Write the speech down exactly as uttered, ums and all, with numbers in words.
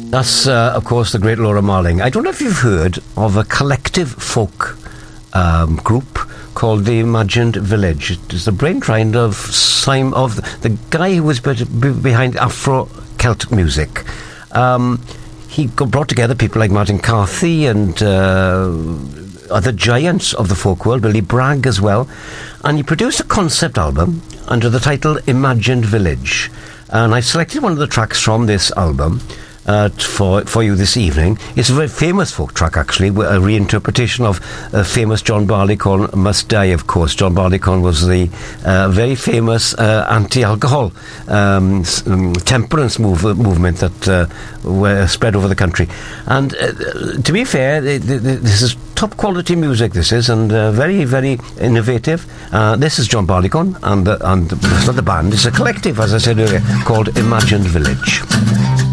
That's, uh, of course, the great Laura Marling. I don't know if you've heard of a collective folk um, group called the Imagined Village. It is the brainchild of Simon, of the, the guy who was be- be- behind Afro-Celt music. Um, he got, brought together people like Martin Carthy and uh, other giants of the folk world, Billy Bragg as well, and he produced a concept album under the title Imagined Village. And I selected one of the tracks from this album uh, for for you this evening. It's a very famous folk track, actually, a reinterpretation of a famous John Barleycorn Must Die, of course. John Barleycorn was the uh, very famous uh, anti-alcohol um, um, temperance move, uh, movement that uh, were spread over the country. And uh, to be fair, th- th- this is top quality music, this is, and uh, very, very innovative. Uh, this is John Barleycorn, and, uh, and it's not the band, it's a collective, as I said earlier, called Imagined Village.